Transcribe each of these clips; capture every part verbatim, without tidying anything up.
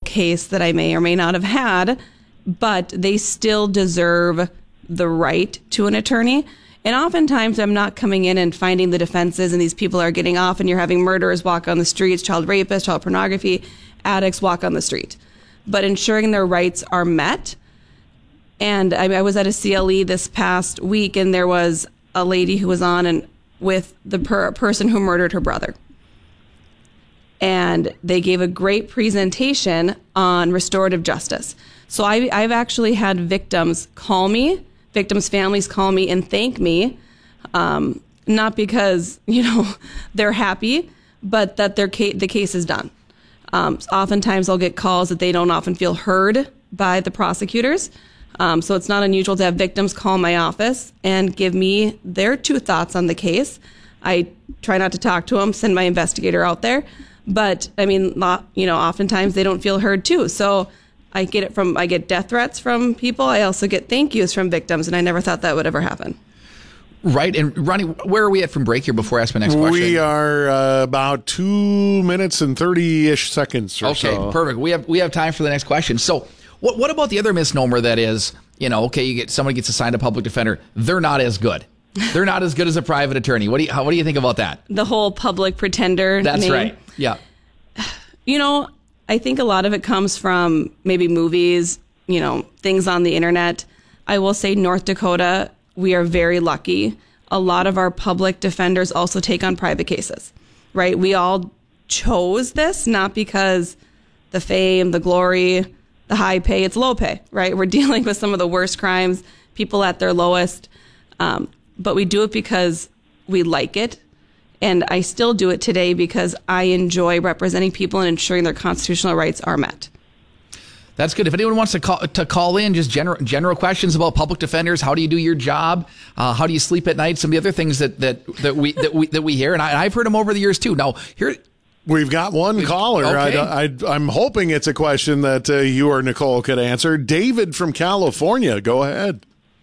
case that I may or may not have had, but they still deserve the right to an attorney. And oftentimes I'm not coming in and finding the defenses and these people are getting off and you're having murderers walk on the streets, child rapists, child pornography, addicts walk on the street. But ensuring their rights are met. And I, I was at a C L E this past week and there was a lady who was on and with the per- person who murdered her brother. And they gave a great presentation on restorative justice. So I, I've actually had victims call me, victims' families call me and thank me, um, not because, you know, they're happy, but that their ca- the case is done. Um, oftentimes I'll get calls that they don't often feel heard by the prosecutors. Um, so it's not unusual to have victims call my office and give me their two thoughts on the case. I try not to talk to them, send my investigator out there. But, I mean, you know, oftentimes they don't feel heard, too. So I get it from, I get death threats from people. I also get thank yous from victims, and I never thought that would ever happen. Right. And, Ronnie, where are we at from break here before I ask my next question? We are uh, about two minutes and thirty-ish seconds or okay, so. Okay, perfect. We have we have time for the next question. So what what about the other misnomer that is, you know, okay, you get somebody gets assigned a public defender, they're not as good. They're not as good as a private attorney. What do you how, what do you think about that? The whole public pretender That's name. right. Yeah. You know, I think a lot of it comes from maybe movies, you know, things on the internet. I will say North Dakota, we are very lucky. A lot of our public defenders also take on private cases, right? We all chose this, not because the fame, the glory, the high pay, it's low pay, right? We're dealing with some of the worst crimes, people at their lowest. Um, but we do it because we like it. And I still do it today because I enjoy representing people and ensuring their constitutional rights are met. That's good. If anyone wants to call to call in, just general general questions about public defenders, how do you do your job? Uh, how do you sleep at night? Some of the other things that that, that we that we that we hear, and, I, and I've heard them over the years too. Now here. We've got one caller. Okay. I, I, I'm hoping it's a question that uh, you or Nicole could answer. David from California, go ahead.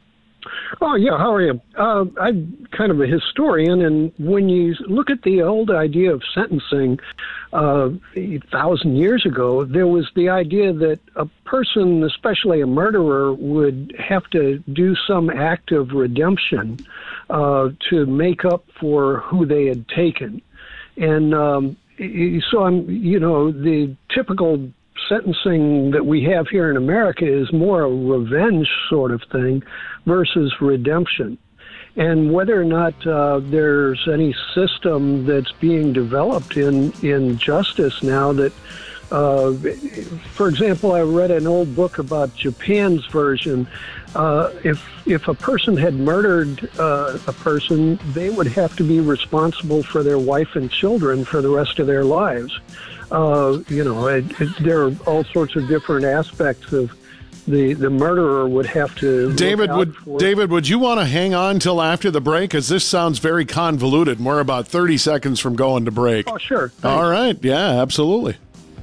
Oh, yeah. How are you? Uh, I'm kind of a historian, and when you look at the old idea of sentencing uh, a thousand years ago, there was the idea that a person, especially a murderer, would have to do some act of redemption uh, to make up for who they had taken. And um, so, I'm, you know, the typical sentencing that we have here in America is more a revenge sort of thing versus redemption. And whether or not uh, there's any system that's being developed in, in justice now that, uh, for example, I read an old book about Japan's version. Uh, if if a person had murdered uh, a person, they would have to be responsible for their wife and children for the rest of their lives. Uh, you know, it, it, there are all sorts of different aspects of the the murderer would have to. David, would for. David, would you want to hang on till after the break? Because this sounds very convoluted. We're about thirty seconds from going to break. Oh, sure. Thanks. All right. Yeah, absolutely.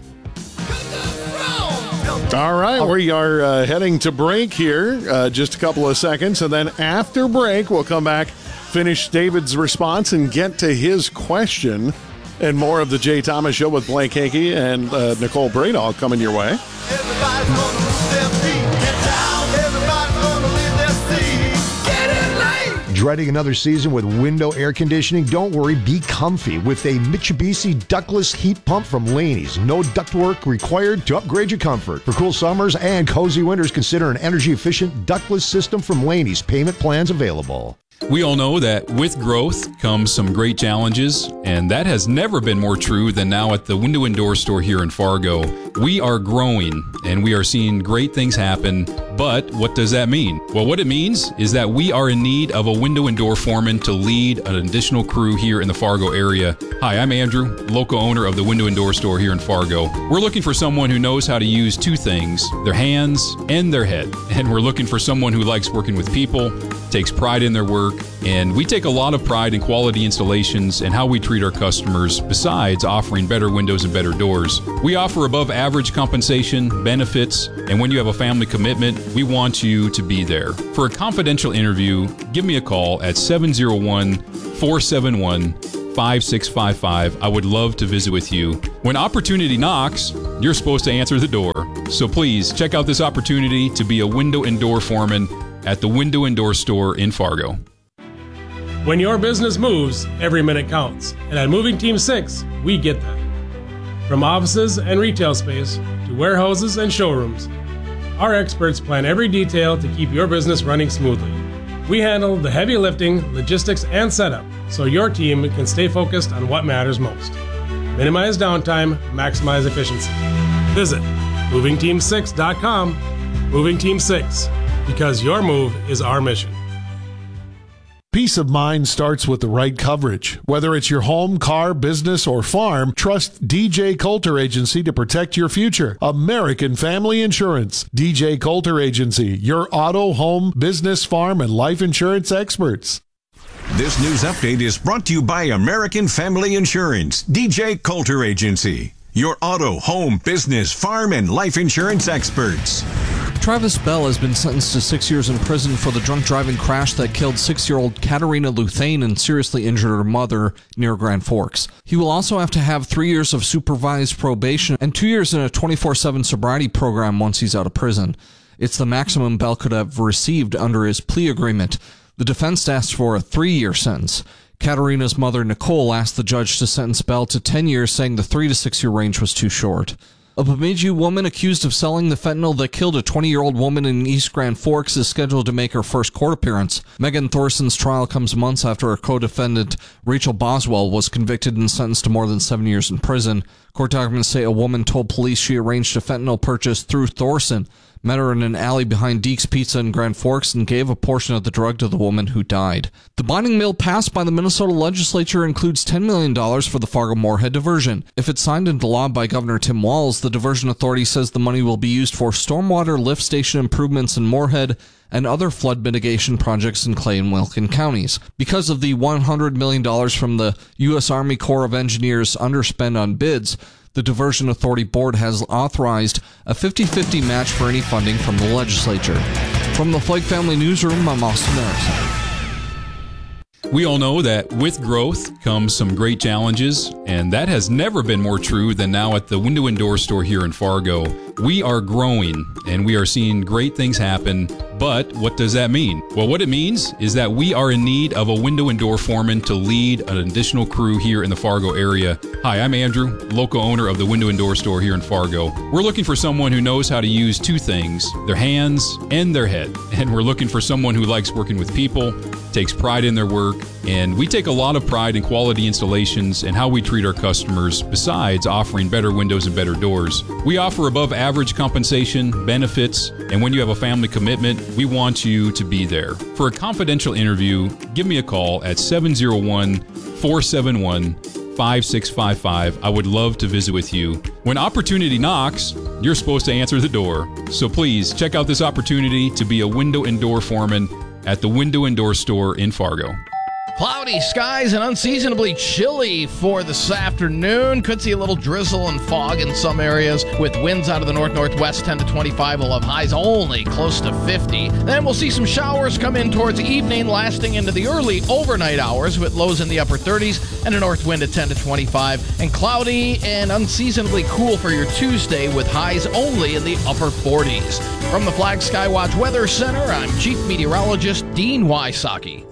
All right, we are uh, heading to break here, uh, just a couple of seconds, and then after break, we'll come back, finish David's response, and get to his question, and more of the Jay Thomas Show with Blake Hickey and uh, Nicole Bradall coming your way. Everybody's gonna lose their feet. Get down. Everybody's gonna leave their seat. Get in late. Dreading another season with window air conditioning? Don't worry, be comfy with a Mitsubishi ductless heat pump from Laney's. No ductwork required to upgrade your comfort. For cool summers and cozy winters, consider an energy-efficient ductless system from Laney's. Payment plans available. We all know that with growth comes some great challenges, and that has never been more true than now at the Window and Door store here in Fargo. We are growing, and we are seeing great things happen, but what does that mean? Well, what it means is that we are in need of a window and door foreman to lead an additional crew here in the Fargo area. Hi, I'm Andrew, local owner of the Window and Door store here in Fargo. We're looking for someone who knows how to use two things, their hands and their head. And we're looking for someone who likes working with people, takes pride in their work, and we take a lot of pride in quality installations and how we treat our customers, besides offering better windows and better doors. We offer above average compensation, benefits, and when you have a family commitment, we want you to be there. For a confidential interview, give me a call at seven oh one, four seven one, five six five five. I would love to visit with you. When opportunity knocks, you're supposed to answer the door. So please check out this opportunity to be a window and door foreman at the Window and Door Store in Fargo. When your business moves, every minute counts. And at Moving Team six, we get that. From offices and retail space to warehouses and showrooms, our experts plan every detail to keep your business running smoothly. We handle the heavy lifting, logistics, and setup so your team can stay focused on what matters most. Minimize downtime, maximize efficiency. Visit moving team six dot com. Moving Team six, because your move is our mission. Peace of mind starts with the right coverage. Whether it's your home, car, business, or farm, trust D J Coulter Agency to protect your future. American Family Insurance. D J Coulter Agency, your auto, home, business, farm, and life insurance experts. This news update is brought to you by American Family Insurance. D J Coulter Agency, your auto, home, business, farm, and life insurance experts. Travis Bell has been sentenced to six years in prison for the drunk driving crash that killed six-year-old Katarina Luthane and seriously injured her mother near Grand Forks. He will also have to have three years of supervised probation and two years in a twenty-four seven sobriety program once he's out of prison. It's the maximum Bell could have received under his plea agreement. The defense asked for a three-year sentence. Katarina's mother, Nicole, asked the judge to sentence Bell to ten years, saying the three to six-year range was too short. A Bemidji woman accused of selling the fentanyl that killed a twenty-year-old woman in East Grand Forks is scheduled to make her first court appearance. Megan Thorson's trial comes months after her co-defendant, Rachel Boswell, was convicted and sentenced to more than seven years in prison. Court documents say a woman told police she arranged a fentanyl purchase through Thorson, met her in an alley behind Deke's Pizza in Grand Forks, and gave a portion of the drug to the woman who died. The binding bill passed by the Minnesota legislature includes ten million dollars for the Fargo-Moorhead diversion. If it's signed into law by Governor Tim Walz, the diversion authority says the money will be used for stormwater lift station improvements in Moorhead and other flood mitigation projects in Clay and Wilkin counties. Because of the one hundred million dollars from the U S Army Corps of Engineers underspend on bids, the Diversion Authority Board has authorized a fifty-fifty match for any funding from the legislature. From the Flake Family Newsroom, I'm Austin Harrison. We all know that with growth comes some great challenges, and that has never been more true than now at the Window and Door Store here in Fargo. We are growing, and we are seeing great things happen, but what does that mean? Well, what it means is that we are in need of a window and door foreman to lead an additional crew here in the Fargo area. Hi, I'm Andrew, local owner of the Window and Door Store here in Fargo. We're looking for someone who knows how to use two things, their hands and their head. And we're looking for someone who likes working with people, takes pride in their work, and we take a lot of pride in quality installations and how we treat our customers, besides offering better windows and better doors. We offer above average compensation, benefits, and when you have a family commitment, we want you to be there. For a confidential interview, give me a call at seven oh one, four seven one, five six five five. I would love to visit with you. When opportunity knocks, you're supposed to answer the door. So please check out this opportunity to be a window and door foreman at the Window and Door Store in Fargo. Cloudy skies and unseasonably chilly for this afternoon. Could see a little drizzle and fog in some areas with winds out of the north-northwest ten to twenty-five. We'll have highs only close to fifty. Then we'll see some showers come in towards evening, lasting into the early overnight hours with lows in the upper thirties and a north wind at ten to twenty-five. And cloudy and unseasonably cool for your Tuesday with highs only in the upper forties. From the Flag Skywatch Weather Center, I'm Chief Meteorologist Dean Wysocki.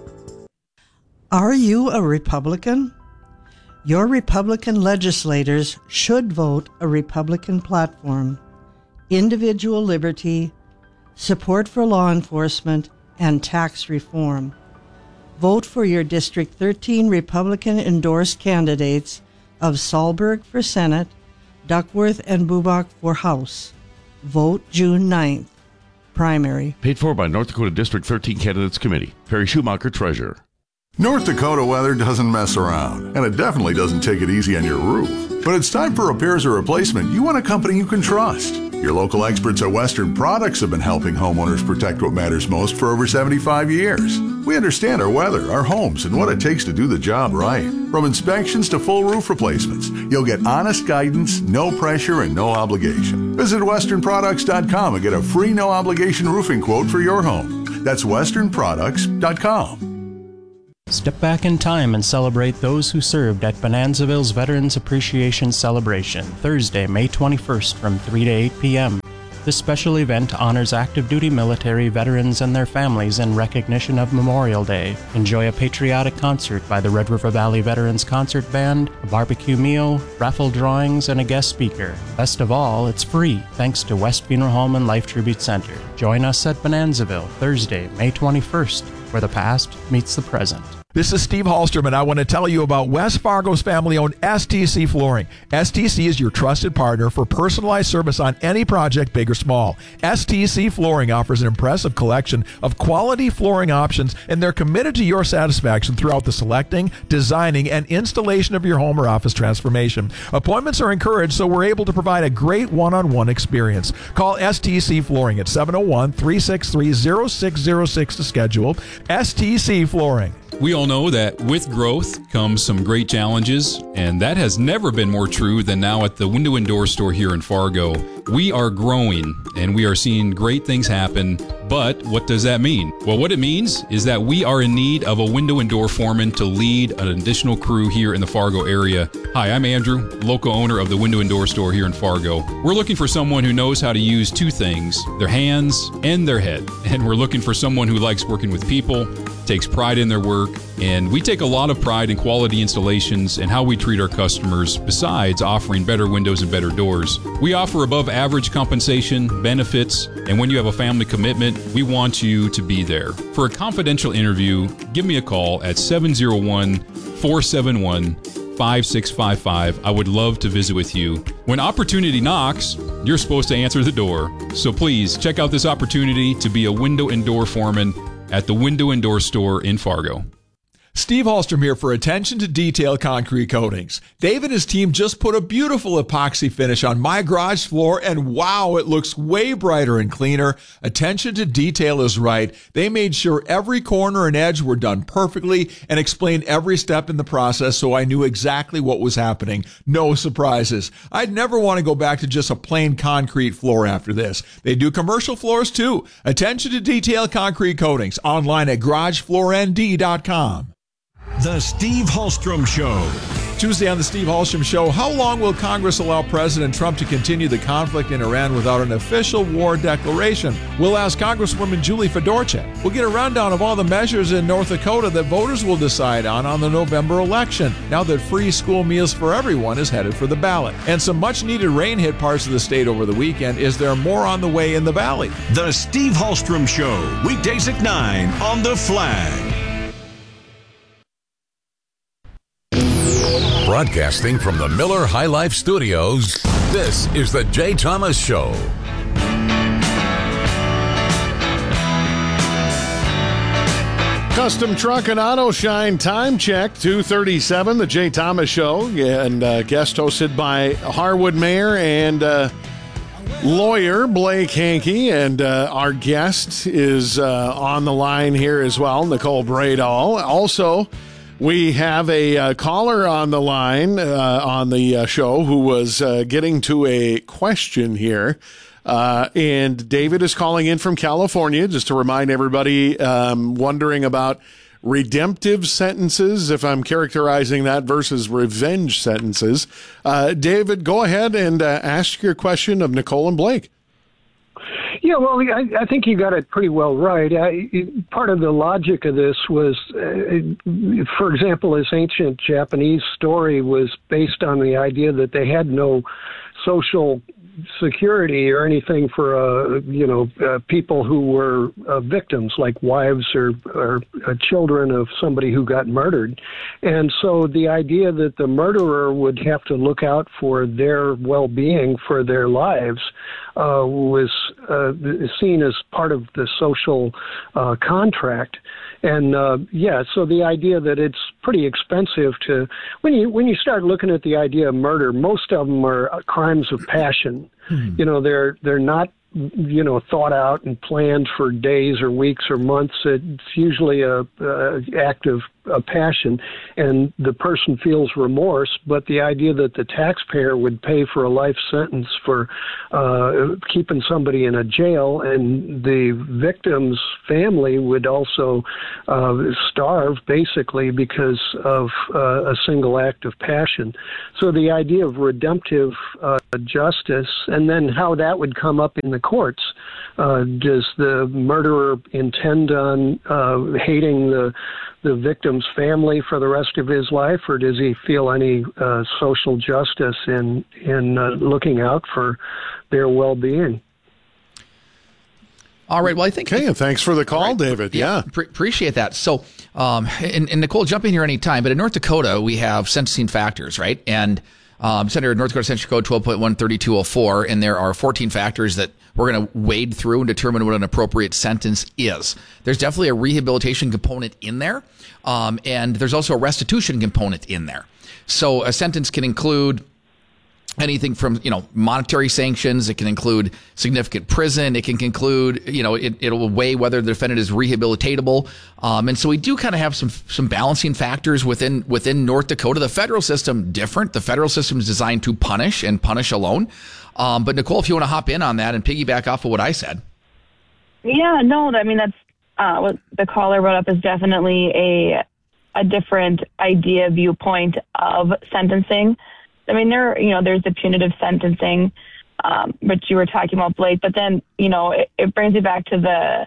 Are you a Republican? Your Republican legislators should vote a Republican platform, individual liberty, support for law enforcement, and tax reform. Vote for your District thirteen Republican-endorsed candidates of Sahlberg for Senate, Duckworth and Bubach for House. Vote June ninth. Primary. Paid for by North Dakota District thirteen Candidates Committee. Perry Schumacher, Treasurer. North Dakota weather doesn't mess around, and it definitely doesn't take it easy on your roof. But it's time for repairs or replacement. You want a company you can trust. Your local experts at Western Products have been helping homeowners protect what matters most for over seventy-five years. We understand our weather, our homes, and what it takes to do the job right. From inspections to full roof replacements, you'll get honest guidance, no pressure, and no obligation. Visit western products dot com and get a free no-obligation roofing quote for your home. That's western products dot com. Step back in time and celebrate those who served at Bonanzaville's Veterans Appreciation Celebration, Thursday, May twenty-first from three to eight p.m. This special event honors active duty military veterans and their families in recognition of Memorial Day. Enjoy a patriotic concert by the Red River Valley Veterans Concert Band, a barbecue meal, raffle drawings, and a guest speaker. Best of all, it's free, thanks to West Funeral Home and Life Tribute Center. Join us at Bonanzaville, Thursday, May twenty-first, where the past meets the present. This is Steve Hallstrom, and I want to tell you about West Fargo's family-owned S T C Flooring. S T C is your trusted partner for personalized service on any project, big or small. S T C Flooring offers an impressive collection of quality flooring options, and they're committed to your satisfaction throughout the selecting, designing, and installation of your home or office transformation. Appointments are encouraged, so we're able to provide a great one-on-one experience. Call S T C Flooring at seven oh one, three six three, oh six oh six to schedule. S T C Flooring. We all know that with growth comes some great challenges, and that has never been more true than now at the Window and Door Store here in Fargo. We are growing, and we are seeing great things happen, but what does that mean? Well, what it means is that we are in need of a window and door foreman to lead an additional crew here in the Fargo area. Hi, I'm Andrew, local owner of the Window and Door Store here in Fargo. We're looking for someone who knows how to use two things, their hands and their head. And we're looking for someone who likes working with people, takes pride in their work, and we take a lot of pride in quality installations and how we treat our customers, besides offering better windows and better doors. We offer above average compensation, benefits, and when you have a family commitment, we want you to be there. For a confidential interview, give me a call at seven oh one, four seven one, five six five five. I would love to visit with you. When opportunity knocks, you're supposed to answer the door. So please check out this opportunity to be a window and door foreman at the Window and Door Store in Fargo. Steve Hallstrom here for Attention to Detail Concrete Coatings. Dave and his team just put a beautiful epoxy finish on my garage floor, and wow, it looks way brighter and cleaner. Attention to detail is right. They made sure every corner and edge were done perfectly and explained every step in the process, so I knew exactly what was happening. No surprises. I'd never want to go back to just a plain concrete floor after this. They do commercial floors too. Attention to Detail Concrete Coatings, online at garage floor N D dot com. The Steve Hallstrom Show. Tuesday on the Steve Hallstrom Show, how long will Congress allow President Trump to continue the conflict in Iran without an official war declaration? We'll ask Congresswoman Julie Fedorchak. We'll get a rundown of all the measures in North Dakota that voters will decide on on the November election, now that free school meals for everyone is headed for the ballot. And some much-needed rain hit parts of the state over the weekend. Is there more on the way in the valley? The Steve Hallstrom Show, weekdays at nine on The Flag. Broadcasting from the Miller High Life Studios, this is the Jay Thomas Show. Custom Truck and Auto Shine time check, two thirty-seven, the Jay Thomas Show, and uh, guest hosted by Harwood Mayor and uh, lawyer Blake Hankey, and uh, our guest is uh, on the line here as well, Nicole Bradall. Also, we have a uh, caller on the line uh, on the uh, show who was uh, getting to a question here. Uh, and David is calling in from California, just to remind everybody, um, wondering about redemptive sentences, if I'm characterizing that, versus revenge sentences. Uh, David, go ahead and uh, ask your question of Nicole and Blake. Yeah, well, I, I think you got it pretty well right. I, part of the logic of this was, uh, for example, this ancient Japanese story was based on the idea that they had no social security or anything for, uh, you know, uh, people who were uh, victims, like wives or, or uh, children of somebody who got murdered. And so the idea that the murderer would have to look out for their well-being for their lives uh, was uh, seen as part of the social uh, contract. And uh, yeah, so the idea that it's pretty expensive to, when you when you start looking at the idea of murder, most of them are crimes of passion. Hmm. You know, they're they're not, you know, thought out and planned for days or weeks or months. It's usually a, a act of a passion, and the person feels remorse, but the idea that the taxpayer would pay for a life sentence for uh, keeping somebody in a jail, and the victim's family would also uh, starve, basically, because of uh, a single act of passion. So the idea of redemptive uh, justice, and then how that would come up in the courts. Uh, does the murderer intend on uh, hating the the victim's family for the rest of his life, or does he feel any uh, social justice in in uh, looking out for their well-being? All right. Well, I think. Okay, and thanks for the call, right. David. Yeah, yeah. Pre- appreciate that. So, um, and, and Nicole, jump in here anytime. But in North Dakota, we have sentencing factors, right? And um, Senator North Dakota Sentencing Code twelve point one thirty-two oh four, and there are fourteen factors that we're going to wade through and determine what an appropriate sentence is. There's definitely a rehabilitation component in there, um, and there's also a restitution component in there. So a sentence can include anything from, you know, monetary sanctions. It can include significant prison. It can include, you know, it, it'll weigh whether the defendant is rehabilitatable. Um, and so we do kind of have some some balancing factors within within North Dakota. The federal system different. The federal system is designed to punish and punish alone. Um, but Nicole, if you want to hop in on that and piggyback off of what I said. Yeah, no, I mean, that's uh, what the caller brought up is definitely a a different idea, viewpoint of sentencing. I mean, there, you know, there's the punitive sentencing, um, which you were talking about, Blake. But then, you know, it, it brings me back to the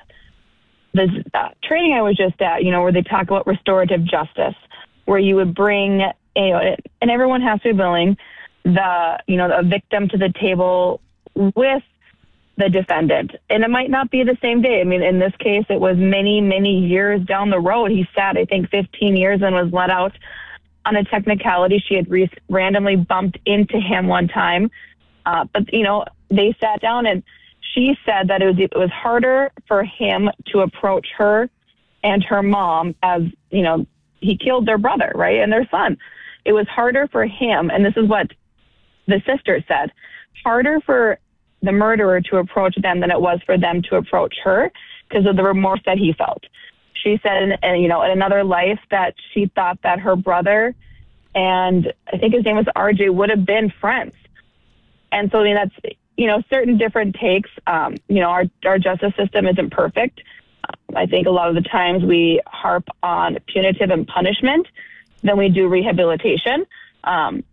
the uh, training I was just at, you know, where they talk about restorative justice, where you would bring, you know, and everyone has to be willing, the, you know, a victim to the table with the defendant. And it might not be the same day. I mean, in this case, it was many, many years down the road. He sat, I think, fifteen years and was let out on a technicality. She had re- randomly bumped into him one time. Uh, but, you know, they sat down and she said that it was, it was harder for him to approach her and her mom as, you know, he killed their brother, right, and their son. It was harder for him, and this is what the sister said, harder for the murderer to approach them than it was for them to approach her because of the remorse that he felt. She said, in, you know, in another life that she thought that her brother and I think his name was R J would have been friends. And so, I mean, that's, you know, certain different takes. Um, you know, our, our justice system isn't perfect. Um, I think a lot of the times we harp on punitive and punishment than we do rehabilitation um,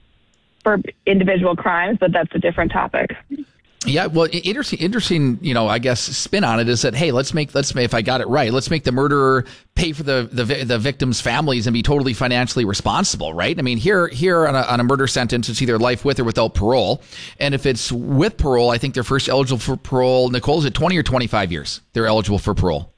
for individual crimes, but that's a different topic. Yeah, well, interesting, interesting, you know, I guess spin on it is that, hey, let's make, let's make, if I got it right, let's make the murderer pay for the, the, the victims' families and be totally financially responsible, right? I mean, here, here on a, on a murder sentence, it's either life with or without parole. And if it's with parole, I think they're first eligible for parole. Nicole, is it twenty or twenty-five years they're eligible for parole?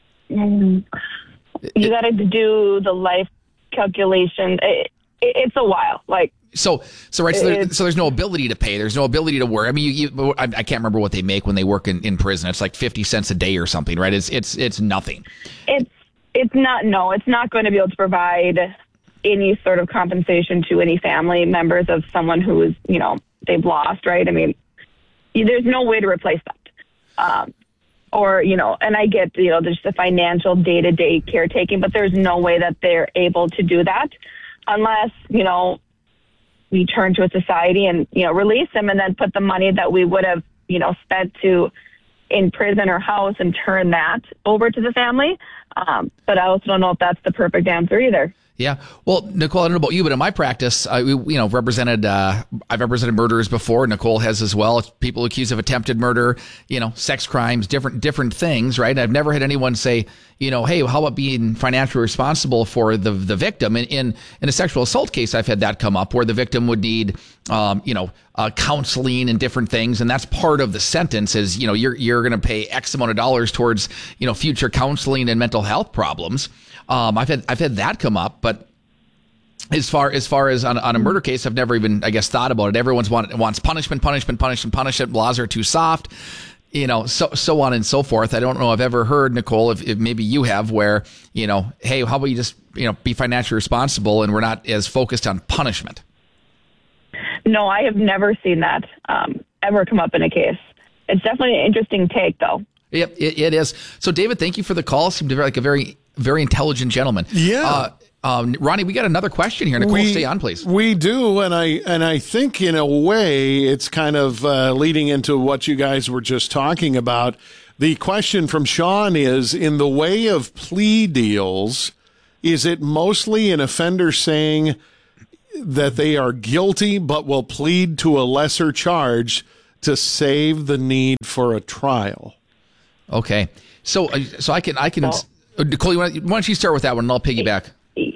Mm, you got to do the life calculation. It, it, it's a while, like, So, so right. So, there, so there's no ability to pay. There's no ability to work. I mean, you, you, I, I can't remember what they make when they work in, in prison. It's like fifty cents a day or something, right? It's it's it's nothing. It's it's not. No, it's not going to be able to provide any sort of compensation to any family members of someone who is, you know, they've lost. Right. I mean, there's no way to replace that. Um, or, you know, and I get, you know, there's the financial day to day caretaking, but there's no way that they're able to do that unless, you know, we turn to a society and, you know, release them and then put the money that we would have, you know, spent to in prison or house and turn that over to the family. Um, but I also don't know if that's the perfect answer either. Yeah. Well, Nicole, I don't know about you, but in my practice, I, you know, represented, uh, I've represented murderers before. Nicole has as well. People accused of attempted murder, you know, sex crimes, different, different things, right? And I've never had anyone say, you know, hey, how about being financially responsible for the the victim? In, in, in a sexual assault case, I've had that come up where the victim would need, um, you know, uh, counseling and different things. And that's part of the sentence is, you know, you're, you're going to pay X amount of dollars towards, you know, future counseling and mental health problems. Um, I've had I've had that come up, but as far as far as on, on a murder case, I've never even, I guess, thought about it. Everyone's want, wants punishment, punishment, punishment, punishment. Laws are too soft, you know, so so on and so forth. I don't know. I've ever heard, Nicole, if, if maybe you have, where, you know, hey, how about you just, you know, be financially responsible and we're not as focused on punishment. No, I have never seen that um, ever come up in a case. It's definitely an interesting take, though. Yep, it, it is. So, David, thank you for the call. Seemed like a very very intelligent gentleman. Yeah. Uh, um, Ronnie, we got another question here. Nicole, We- stay on, please. We do, and I and I think in a way it's kind of uh, leading into what you guys were just talking about. The question from Sean is, in the way of plea deals, is it mostly an offender saying that they are guilty but will plead to a lesser charge to save the need for a trial? Okay, so uh, so I can I can uh, Nicole, you want, why don't you start with that one, and I'll piggyback.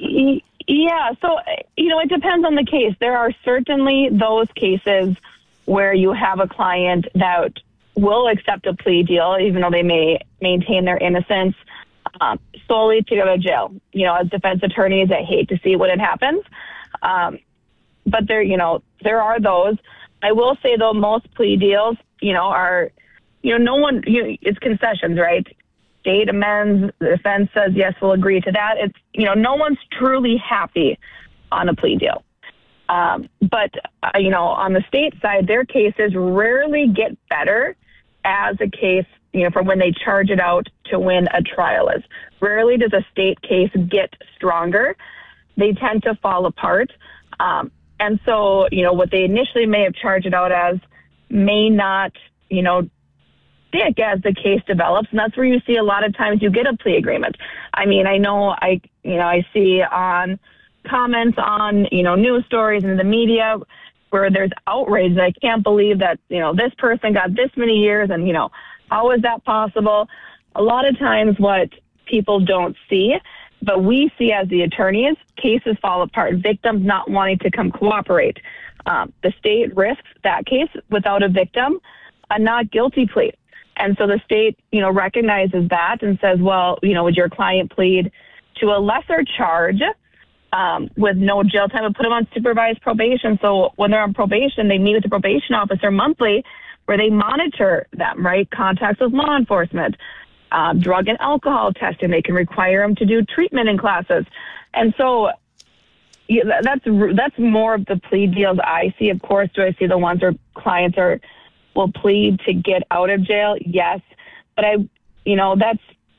Yeah, so, you know, it depends on the case. There are certainly those cases where you have a client that will accept a plea deal, even though they may maintain their innocence, um, solely to go to jail. You know, as defense attorneys, I hate to see when it happens. Um, but there, you know, there are those. I will say, though, most plea deals, you know, are, you know, no one, you know, it's concessions, right? State amends, the defense says, yes, we'll agree to that. It's, you know, no one's truly happy on a plea deal. Um, but, uh, you know, on the state side, their cases rarely get better as a case, you know, from when they charge it out to when a trial is. Rarely does a state case get stronger. They tend to fall apart. Um, and so, you know, what they initially may have charged it out as may not, you know, stick as the case develops, and that's where you see a lot of times you get a plea agreement. I mean, I know I, you know, I see on comments on, you know, news stories and the media where there's outrage. I can't believe that, you know, this person got this many years, and, you know, how is that possible? A lot of times what people don't see, but we see as the attorneys, cases fall apart, victims not wanting to come cooperate. Um, the state risks that case without a victim, a not guilty plea. And so the state, you know, recognizes that and says, well, you know, would your client plead to a lesser charge um, with no jail time and put them on supervised probation? So when they're on probation, they meet with the probation officer monthly where they monitor them, right? Contacts with law enforcement, um, drug and alcohol testing. They can require them to do treatment in classes. And so yeah, that's that's more of the plea deals I see. Of course, do I see the ones where clients are will plead to get out of jail? Yes. But I, you know, that's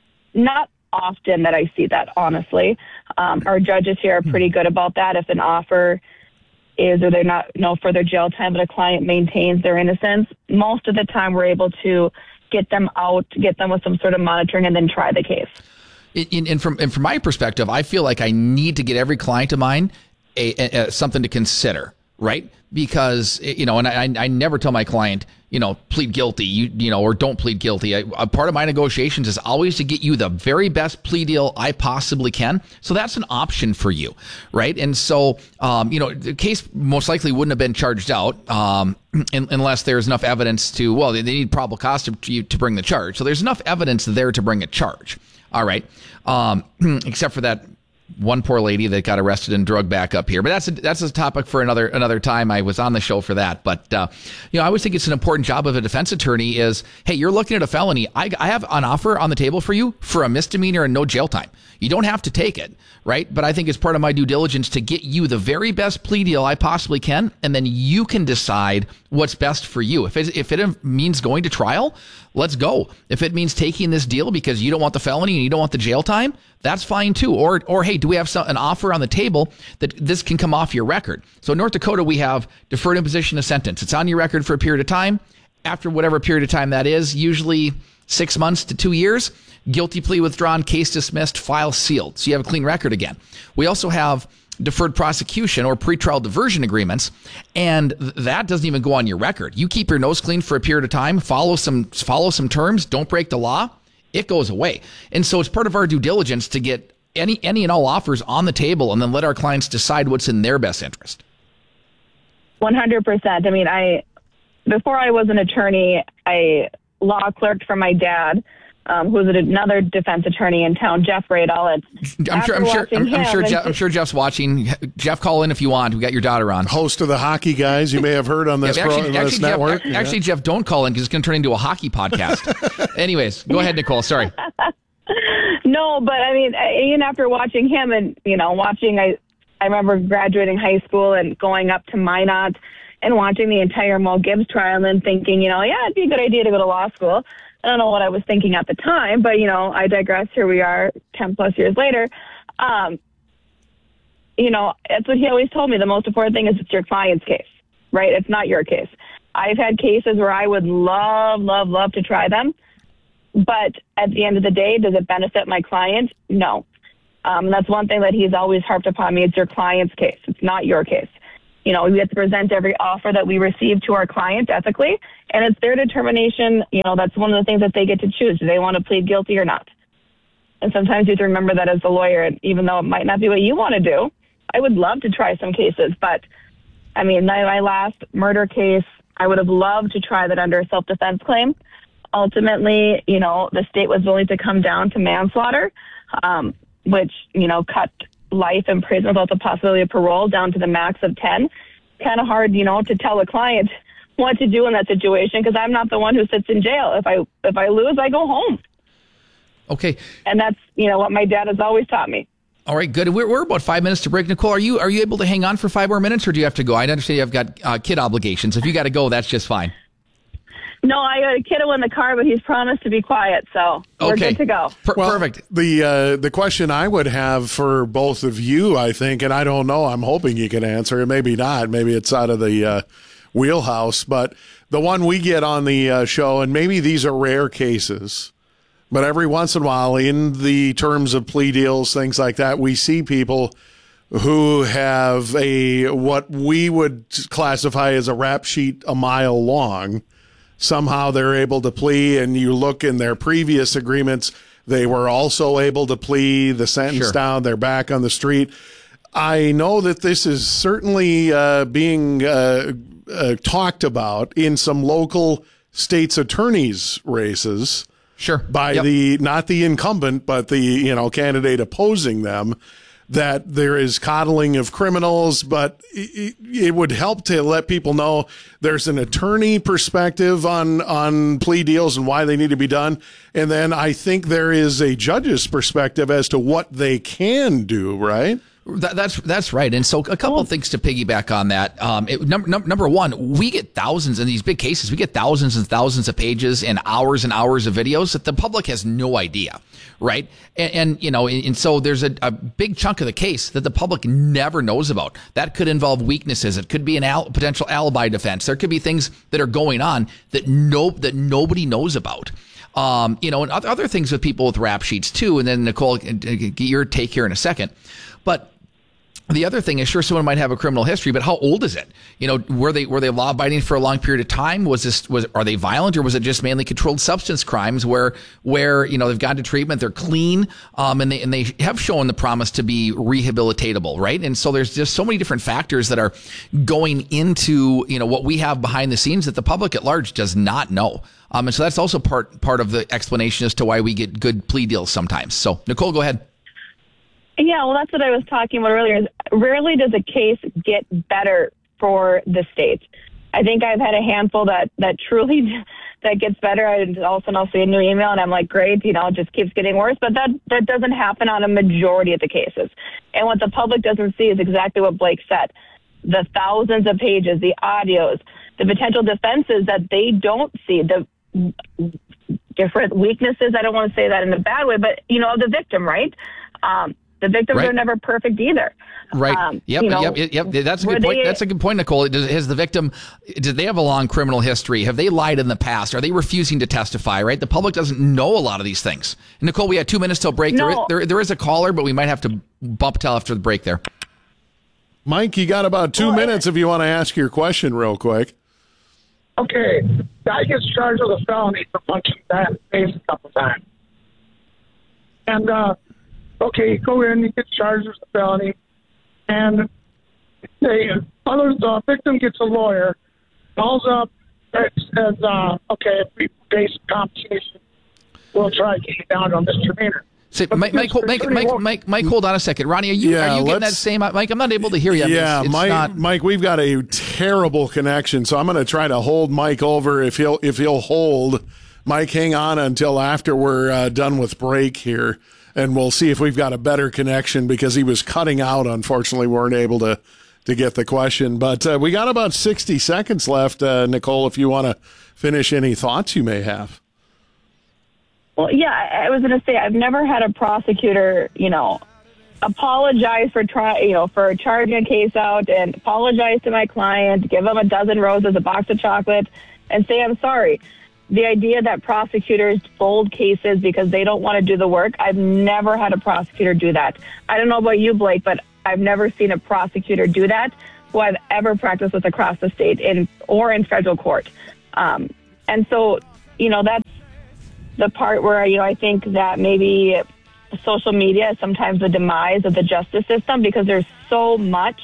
not often that I see that, honestly. Um, our judges here are pretty good about that. If an offer is, or they're not, no further jail time, but a client maintains their innocence, most of the time we're able to get them out, get them with some sort of monitoring, and then try the case. In, and from and from my perspective, I feel like I need to get every client of mine a, a, a, something to consider, right? Because, you know, and I, I never tell my client, you know, plead guilty, you, you know, or don't plead guilty. I, a part of my negotiations is always to get you the very best plea deal I possibly can. So that's an option for you, right? And so, um, you know, the case most likely wouldn't have been charged out um, in, unless there's enough evidence to, well, they, they need probable cause to, to, to bring the charge. So there's enough evidence there to bring a charge. All right. Um, except for that one poor lady that got arrested and drugged back up here. But that's a, that's a topic for another another time. I was on the show for that. But, uh, you know, I always think it's an important job of a defense attorney is, hey, you're looking at a felony. I, I have an offer on the table for you for a misdemeanor and no jail time. You don't have to take it, right? But I think it's part of my due diligence to get you the very best plea deal I possibly can, and then you can decide what's best for you. If it, if it means going to trial, let's go. If it means taking this deal because you don't want the felony and you don't want the jail time, that's fine too. Or, or hey, do we have some, an offer on the table that this can come off your record? So in North Dakota, we have deferred imposition of sentence. It's on your record for a period of time. After whatever period of time that is, usually six months to two years, guilty plea withdrawn, case dismissed, file sealed. So you have a clean record again. We also have deferred prosecution or pretrial diversion agreements, and th- that doesn't even go on your record. You keep your nose clean for a period of time, follow some follow some terms, don't break the law, it goes away. And so it's part of our due diligence to get any any and all offers on the table and then let our clients decide what's in their best interest. one hundred percent. I mean, I before I was an attorney, I law clerked for my dad, um, who's another defense attorney in town, Jeff Radall. And I'm sure. I'm sure. I'm, I'm sure. Jeff, I'm sure Jeff's watching. Jeff, call in if you want. We got your daughter on. Host of the Hockey Guys, you may have heard on this, yeah, actually, pro, actually, this Jeff, network. Actually, yeah. Jeff, don't call in because it's going to turn into a hockey podcast. Anyways, go ahead, Nicole. Sorry. No, but I mean, even after watching him and you know, watching, I I remember graduating high school and going up to Minot and watching the entire Mo Gibbs trial and then thinking, you know, yeah, it'd be a good idea to go to law school. I don't know what I was thinking at the time, but, you know, I digress. Here we are ten plus years later. Um, you know, that's what he always told me. The most important thing is it's your client's case, right? It's not your case. I've had cases where I would love, love, love to try them. But at the end of the day, does it benefit my client? No. Um, that's one thing that he's always harped upon me. It's your client's case. It's not your case. You know, we have to present every offer that we receive to our client ethically, and it's their determination. You know, that's one of the things that they get to choose. Do they want to plead guilty or not? And sometimes you have to remember that as a lawyer, even though it might not be what you want to do. I would love to try some cases, but, I mean, my, my last murder case, I would have loved to try that under a self-defense claim. Ultimately, you know, the state was willing to come down to manslaughter, um, which, you know, cut life in prison without the possibility of parole down to the max of ten. Kind of hard, you know, to tell a client what to do in that situation because I'm not the one who sits in jail. If I if I lose, I go home. Okay. And that's, you know, what my dad has always taught me. All right, good. We're, we're about five minutes to break. Nicole, are you are you able to hang on for five more minutes, or do you have to go? I understand you've got uh, kid obligations. If you got to go, that's just fine. No, I got a kiddo in the car, but he's promised to be quiet, so we're Okay. good to go. Per- Well, perfect. The uh, the question I would have for both of you, I think, and I don't know, I'm hoping you can answer it. Maybe not. Maybe it's out of the uh, wheelhouse. But the one we get on the uh, show, and maybe these are rare cases, but every once in a while, in the terms of plea deals, things like that, we see people who have a what we would classify as a rap sheet a mile long. Somehow they're able to plea, and you look in their previous agreements, they were also able to plea the sentence Sure. down. They're back on the street. I know that this is certainly uh, being uh, uh, talked about in some local state's attorneys' races. Sure. By Yep. the not the incumbent, but the you know candidate opposing them. That there is coddling of criminals, but it, it would help to let people know there's an attorney perspective on, on plea deals and why they need to be done. And then I think there is a judge's perspective as to what they can do, right? That, that's that's right. And so a couple of things to piggyback on that. Um, it, number, num- number one, we get thousands in these big cases. We get thousands and thousands of pages and hours and hours of videos that the public has no idea, right? And, and you know, and, and so there's a, a big chunk of the case that the public never knows about. That could involve weaknesses. It could be an al- potential alibi defense. There could be things that are going on that no that nobody knows about. Um, you know, and other, other things with people with rap sheets too. And then Nicole, get your take here in a second, but. The other thing is, sure, someone might have a criminal history, but how old is it? You know, were they were they law abiding for a long period of time? Was this was are they violent, or was it just mainly controlled substance crimes where where you know they've gone to treatment, they're clean, um, and they and they have shown the promise to be rehabilitatable, right? And so there's just so many different factors that are going into you know what we have behind the scenes that the public at large does not know. Um, and so that's also part part of the explanation as to why we get good plea deals sometimes. So Nicole, go ahead. Yeah, well, that's what I was talking about earlier. Is rarely does a case get better for the state. I think I've had a handful that, that truly that gets better. I all of a sudden I'll see a new email and I'm like, great, you know, it just keeps getting worse. But that, that doesn't happen on a majority of the cases. And what the public doesn't see is exactly what Blake said. The thousands of pages, the audios, the potential defenses that they don't see, the different weaknesses. I don't want to say that in a bad way, but, you know, the victim, right? Um, The victims Right. are never perfect either. Right. Um, yep. you know, yep. Yep. That's a good were point. they- That's a good point, Nicole. Does, has the victim, did they have a long criminal history? Have they lied in the past? Are they refusing to testify? Right. The public doesn't know a lot of these things. And Nicole, we had two minutes till break. No. There, there, there is a caller, but we might have to bump till after the break there. Mike, you got about two minutes if you want to ask your question real quick. Okay, guy gets charged with a felony for punching that face a couple times. And, uh, okay, you go in, you get charged with a felony, and the other the victim gets a lawyer, calls up, and says, uh, okay, if we base compensation, we'll try to get you down on misdemeanor. So, Mike, Mike, hold- Mike, Mike, Mike, Mike, hold on a second. Ronnie, are you, Yeah, are you getting that let's- same? Mike, I'm not able to hear you. I mean, Yeah, it's, it's Mike, not. Mike, we've got a terrible connection, so I'm going to try to hold Mike over if he'll if he'll hold. Mike, hang on until after we're uh, done with break here, and we'll see if we've got a better connection because he was cutting out. Unfortunately, we weren't able to to get the question, but uh, we got about sixty seconds left. Uh, Nicole, if you want to finish any thoughts you may have. Well, yeah, I I was going to say I've never had a prosecutor, you know, apologize for try, you know, for charging a case out and apologize to my client, give them a dozen roses, a box of chocolate, and say I'm sorry. The idea that prosecutors fold cases because they don't want to do the work, I've never had a prosecutor do that. I don't know about you, Blake, but I've never seen a prosecutor do that who I've ever practiced with across the state in or in federal court. Um, and so, you know, that's the part where, you know, I think that maybe social media is sometimes the demise of the justice system because there's so much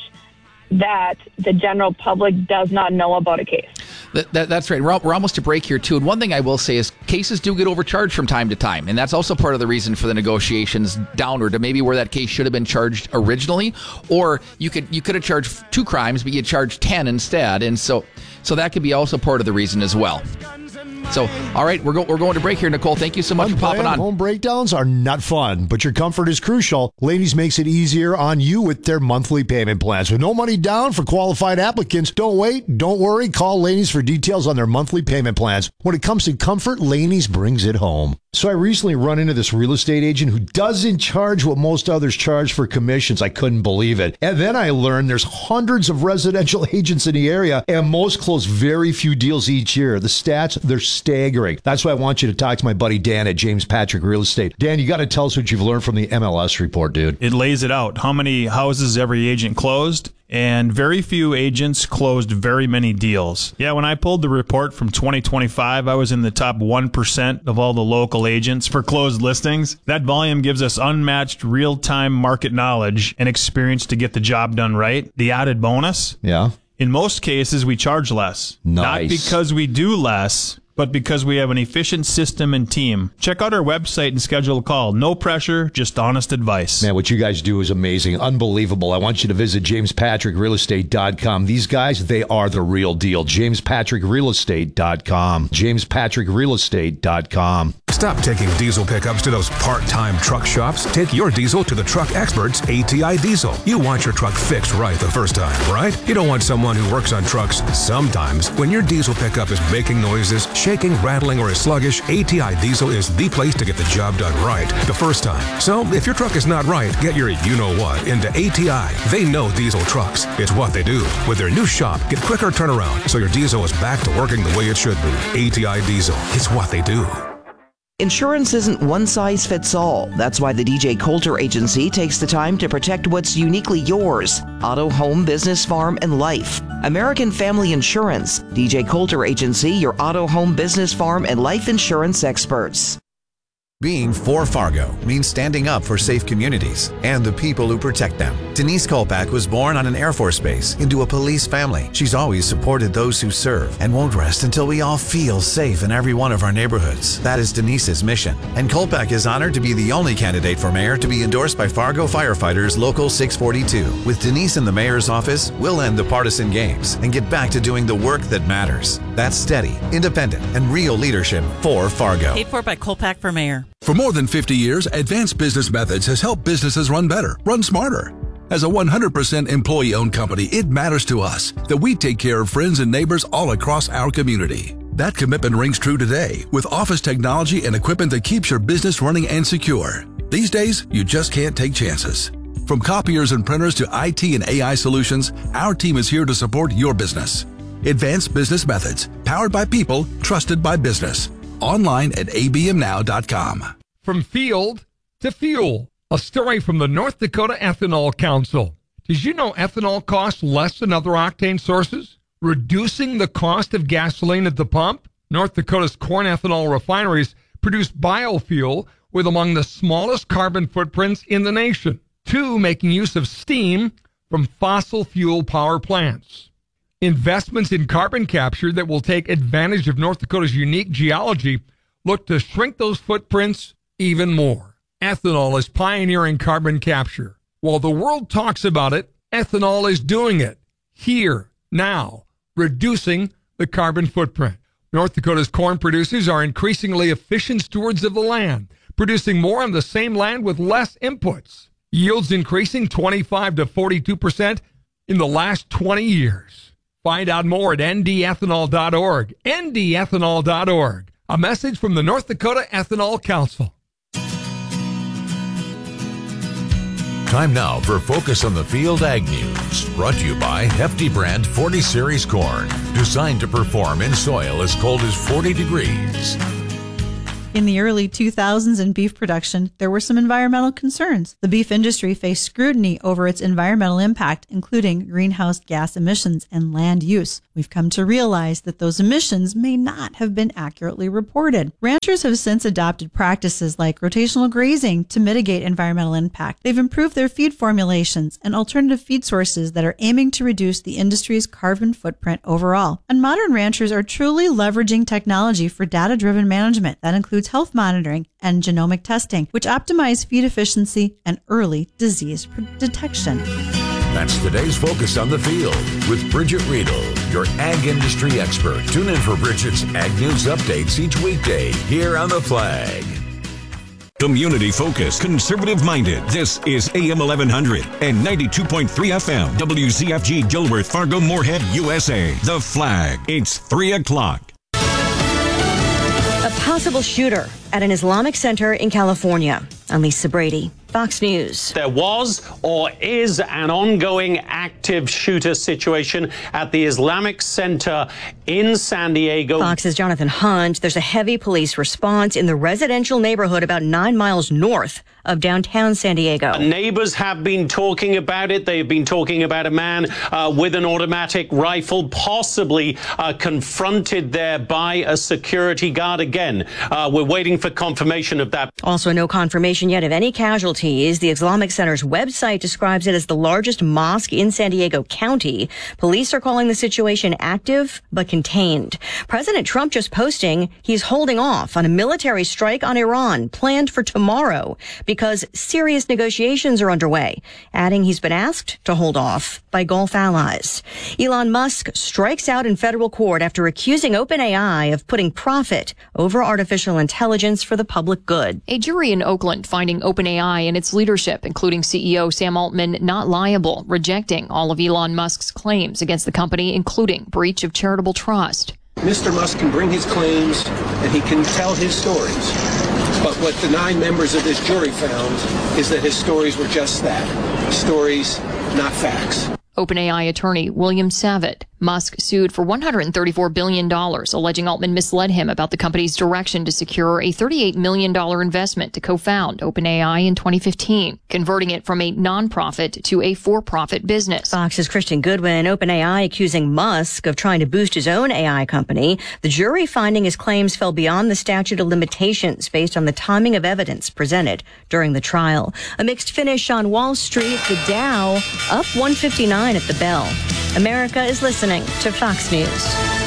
that the general public does not know about a case. That, that, that's right. We're, we're almost to break here, too. And one thing I will say is cases do get overcharged from time to time. And that's also part of the reason for the negotiations downward to maybe where that case should have been charged originally. Or you could you could have charged two crimes, but you charged ten instead. And so so that could be also part of the reason as well. So, all right, we're, go- we're going to break here, Nicole. Thank you so much for popping on. Home breakdowns are not fun, but your comfort is crucial. Laney's makes it easier on you with their monthly payment plans. With no money down for qualified applicants, don't wait, don't worry. Call Laney's for details on their monthly payment plans. When it comes to comfort, Laney's brings it home. So I recently run into this real estate agent who doesn't charge what most others charge for commissions. I couldn't believe it. And then I learned there's hundreds of residential agents in the area, and most close very few deals each year. The stats, they're staggering. That's why I want you to talk to my buddy Dan at James Patrick Real Estate. Dan, you got to tell us what you've learned from the M L S report, dude. It lays it out. How many houses every agent closed? And very few agents closed very many deals. Yeah, when I pulled the report from twenty twenty-five, I was in the top one percent of all the local agents for closed listings. That volume gives us unmatched real-time market knowledge and experience to get the job done right. The added bonus? Yeah. In most cases, we charge less. Nice. Not because we do less, but because we have an efficient system and team. Check out our website and schedule a call. No pressure, just honest advice. Man, what you guys do is amazing. Unbelievable. I want you to visit james patrick real estate dot com. These guys, they are the real deal. james patrick real estate dot com. james patrick real estate dot com. Stop taking diesel pickups to those part-time truck shops. Take your diesel to the truck experts, A T I Diesel. You want your truck fixed right the first time, right? You don't want someone who works on trucks sometimes. When your diesel pickup is making noises, shaking, rattling, or is sluggish, A T I Diesel is the place to get the job done right the first time. So if your truck is not right, get your you-know-what into A T I. They know diesel trucks. It's what they do. With their new shop, get quicker turnaround so your diesel is back to working the way it should be. A T I Diesel. It's what they do. Insurance isn't one size fits all. That's why the D J Coulter Agency takes the time to protect what's uniquely yours. Auto, home, business, farm, and life. American Family Insurance. D J Coulter Agency, your auto, home, business, farm, and life insurance experts. Being for Fargo means standing up for safe communities and the people who protect them. Denise Kolpak was born on an Air Force base into a police family. She's always supported those who serve and won't rest until we all feel safe in every one of our neighborhoods. That is Denise's mission. And Kolpak is honored to be the only candidate for mayor to be endorsed by Fargo Firefighters Local six forty-two. With Denise in the mayor's office, we'll end the partisan games and get back to doing the work that matters. That's steady, independent, and real leadership for Fargo. Paid for by Kolpak for mayor. For more than fifty years, Advanced Business Methods has helped businesses run better, run smarter. As a one hundred percent employee-owned company, it matters to us that we take care of friends and neighbors all across our community. That commitment rings true today with office technology and equipment that keeps your business running and secure. These days, you just can't take chances. From copiers and printers to I T and A I solutions, our team is here to support your business. Advanced Business Methods, powered by people, trusted by business. Online at a b m now dot com. From field to fuel, a story from the North Dakota Ethanol Council. Did you know ethanol costs less than other octane sources, reducing the cost of gasoline at the pump? North Dakota's corn ethanol refineries produce biofuel with among the smallest carbon footprints in the nation, two making use of steam from fossil fuel power plants. Investments in carbon capture that will take advantage of North Dakota's unique geology look to shrink those footprints even more. Ethanol is pioneering carbon capture. While the world talks about it, ethanol is doing it here, now, reducing the carbon footprint. North Dakota's corn producers are increasingly efficient stewards of the land, producing more on the same land with less inputs. Yields increasing twenty-five to forty-two percent in the last twenty years. Find out more at n d ethanol dot org. n d ethanol dot org. A message from the North Dakota Ethanol Council. Time now for Focus on the Field Ag News, brought to you by Hefty Brand forty Series Corn, designed to perform in soil as cold as forty degrees. In the early two thousands in beef production, there were some environmental concerns. The beef industry faced scrutiny over its environmental impact, including greenhouse gas emissions and land use. We've come to realize that those emissions may not have been accurately reported. Ranchers have since adopted practices like rotational grazing to mitigate environmental impact. They've improved their feed formulations and alternative feed sources that are aiming to reduce the industry's carbon footprint overall. And modern ranchers are truly leveraging technology for data-driven management. That includes health monitoring and genomic testing, which optimize feed efficiency and early disease detection. That's today's Focus on the Field with Bridget Riedel, your ag industry expert. Tune in for Bridget's Ag News updates each weekday here on The Flag. Community focused, conservative minded. This is A M eleven hundred and ninety-two point three F M. W Z F G Gilworth, Fargo, Moorhead, U S A. The Flag. It's three o'clock. A possible shooter at an Islamic center in California. I'm Lisa Brady, Fox News. There was or is an ongoing active shooter situation at the Islamic Center in San Diego. Fox's Jonathan Hunt. There's a heavy police response in the residential neighborhood about nine miles north of downtown San Diego. Uh, neighbors have been talking about it. They've been talking about a man uh, with an automatic rifle, possibly uh, confronted there by a security guard. Again, uh, we're waiting for confirmation of that. Also, no confirmation yet of any casualties. The Islamic Center's website describes it as the largest mosque in San Diego County. Police are calling the situation active but contained. President Trump just posting he's holding off on a military strike on Iran planned for tomorrow because serious negotiations are underway, adding he's been asked to hold off by Gulf allies. Elon Musk strikes out in federal court after accusing OpenAI of putting profit over artificial intelligence for the public good. A jury in Oakland finding OpenAI and its leadership, including C E O Sam Altman, not liable, rejecting all of Elon Musk's claims against the company, including breach of charitable trust. Mister Musk can bring his claims and he can tell his stories. But what the nine members of this jury found is that his stories were just that, stories, not facts. OpenAI attorney William Savitt. Musk sued for one hundred thirty-four billion dollars, alleging Altman misled him about the company's direction to secure a thirty-eight million dollars investment to co-found OpenAI in twenty fifteen, converting it from a nonprofit to a for-profit business. Fox's Christian Goodwin, OpenAI accusing Musk of trying to boost his own A I company. The jury finding his claims fell beyond the statute of limitations based on the timing of evidence presented during the trial. A mixed finish on Wall Street, the Dow up one fifty-nine at the bell. America is listening to Fox News.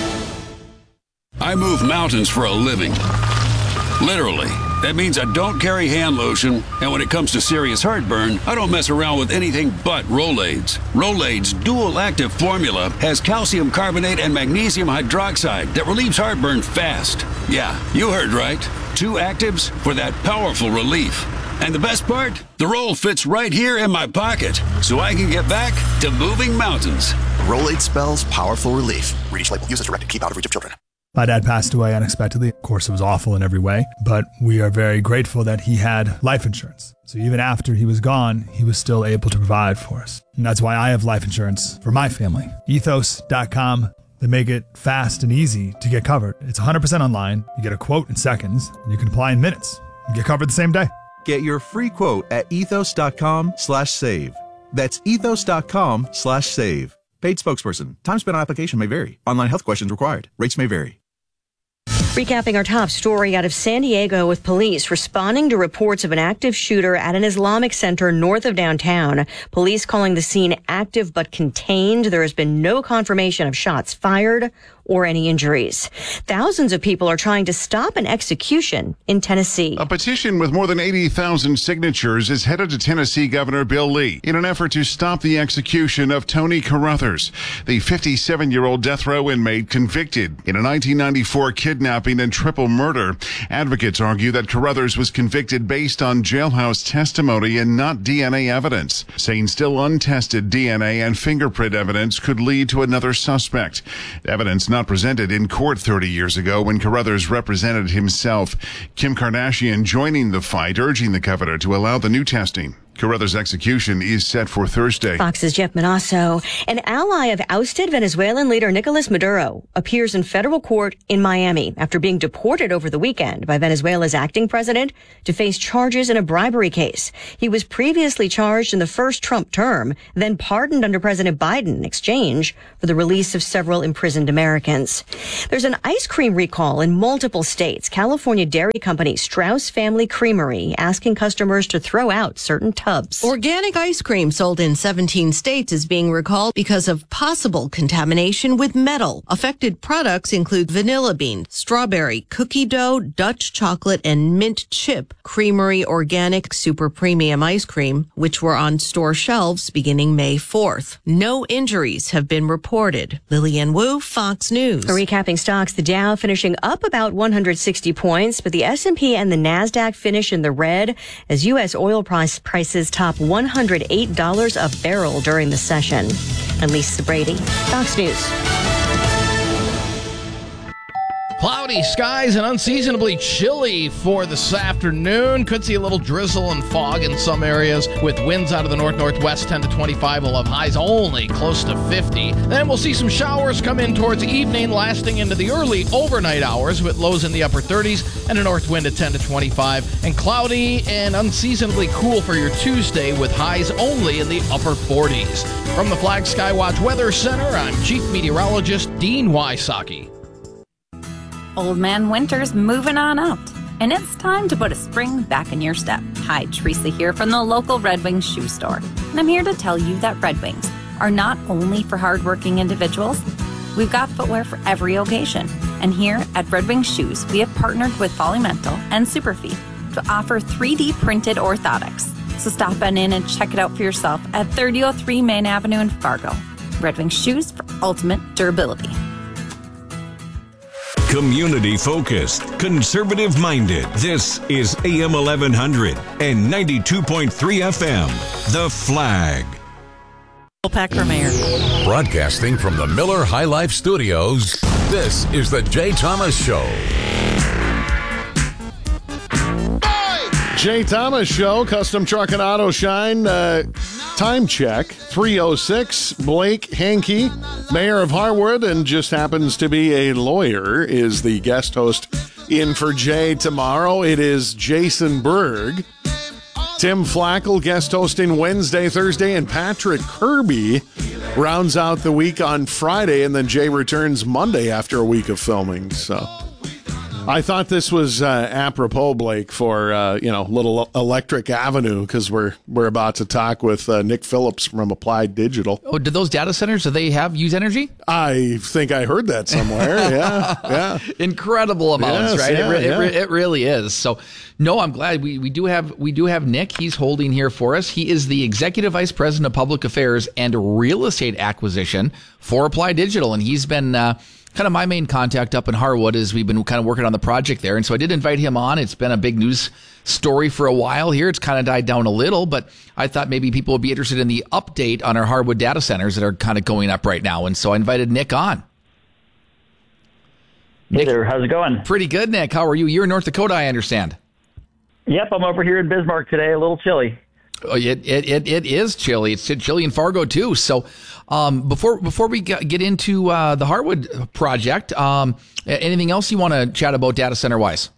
I move mountains for a living. Literally. That means I don't carry hand lotion, and when it comes to serious heartburn, I don't mess around with anything but Rolaids. Rolaids' dual-active formula has calcium carbonate and magnesium hydroxide that relieves heartburn fast. Yeah, you heard right. Two actives for that powerful relief. And the best part? The roll fits right here in my pocket, so I can get back to moving mountains. Rolade spells powerful relief. Read each label. Use as directed. Keep out of reach of children. My dad passed away unexpectedly. Of course, it was awful in every way, but we are very grateful that he had life insurance. So even after he was gone, he was still able to provide for us. And that's why I have life insurance for my family. ethos dot com. They make it fast and easy to get covered. It's one hundred percent online. You get a quote in seconds, and you can apply in minutes. You get covered the same day. Get your free quote at ethos dot com slash save. That's ethos dot com slash save. Paid spokesperson. Time spent on application may vary. Online health questions required. Rates may vary. Recapping our top story out of San Diego, with police responding to reports of an active shooter at an Islamic center north of downtown. Police calling the scene active but contained. There has been no confirmation of shots fired or any injuries. Thousands of people are trying to stop an execution in Tennessee. A petition with more than eighty thousand signatures is headed to Tennessee Governor Bill Lee in an effort to stop the execution of Tony Carruthers, the fifty-seven-year-old death row inmate convicted in a nineteen ninety-four kidnapping and triple murder. Advocates argue that Carruthers was convicted based on jailhouse testimony and not D N A evidence, saying still untested D N A and fingerprint evidence could lead to another suspect. Evidence not not presented in court thirty years ago when Carruthers represented himself. Kim Kardashian joining the fight, urging the governor to allow the new testing. Carruthers' execution is set for Thursday. Fox's Jeff Manasso. An ally of ousted Venezuelan leader Nicolas Maduro appears in federal court in Miami after being deported over the weekend by Venezuela's acting president to face charges in a bribery case. He was previously charged in the first Trump term, then pardoned under President Biden in exchange for the release of several imprisoned Americans. There's an ice cream recall in multiple states. California dairy company Strauss Family Creamery asking customers to throw out certain tubs. Organic ice cream sold in seventeen states is being recalled because of possible contamination with metal. Affected products include vanilla bean, strawberry, cookie dough, Dutch chocolate, and mint chip Creamery Organic Super Premium ice cream, which were on store shelves beginning May fourth. No injuries have been reported. Lillian Wu, Fox News. Recapping stocks, the Dow finishing up about one hundred sixty points, but the S and P and the NASDAQ finish in the red as U S oil price prices top one hundred eight dollars a barrel during the session. And Lisa Brady, Fox News. Cloudy skies and unseasonably chilly for this afternoon. Could see a little drizzle and fog in some areas with winds out of the north-northwest ten to twenty-five. We'll have highs only close to fifty. Then we'll see some showers come in towards evening, lasting into the early overnight hours with lows in the upper thirties and a north wind at ten to twenty-five. And cloudy and unseasonably cool for your Tuesday with highs only in the upper forties. From the Flag Skywatch Weather Center, I'm Chief Meteorologist Dean Wysocki. Old Man Winter's moving on out, and it's time to put a spring back in your step. Hi, Teresa here from the local Red Wings shoe store, and I'm here to tell you that Red Wings are not only for hardworking individuals. We've got footwear for every occasion, and here at Red Wings Shoes, we have partnered with Volumental and Superfeet to offer three D printed orthotics. So stop on in and check it out for yourself at thirty oh three Main Avenue in Fargo. Red Wings Shoes for ultimate durability. Community focused, conservative minded. This is A M eleven hundred and ninety-two point three F M. The Flag. Pack for mayor. Broadcasting from the Miller High Life Studios, this is the Jay Thomas Show. Jay Thomas Show, Custom Truck and Auto Shine. Uh, time check, three oh six. Blake Hankey, mayor of Harwood, and just happens to be a lawyer, is the guest host in for Jay tomorrow. It is Jason Berg. Tim Flackel, guest hosting Wednesday, Thursday, and Patrick Kirby rounds out the week on Friday, and then Jay returns Monday after a week of filming, so... I thought this was uh, apropos, Blake, for uh, you know, little Electric Avenue, because we're we're about to talk with uh, Nick Phillips from Applied Digital. Oh, did those data centers, do they have use energy? I think I heard that somewhere. Yeah, yeah. Incredible amounts, yes, right? Yeah, it, re- yeah. it, re- it really is. So, no, I'm glad we, we do have we do have Nick. He's holding here for us. He is the Executive Vice President of Public Affairs and Real Estate Acquisition for Applied Digital, and he's been. Uh, Kind of my main contact up in Harwood is we've been kind of working on the project there. And so I did invite him on. It's been a big news story for a while here. It's kind of died down a little, but I thought maybe people would be interested in the update on our Harwood data centers that are kind of going up right now. And so I invited Nick on. Hey Nick, there, how's it going? Pretty good, Nick. How are you? You're in North Dakota, I understand. Yep, I'm over here in Bismarck today, a little chilly. Oh, it, it, it, it is chilly. It's chilly in Fargo, too. So um, before before we get into uh, the Harwood project, um, anything else you want to chat about data center-wise?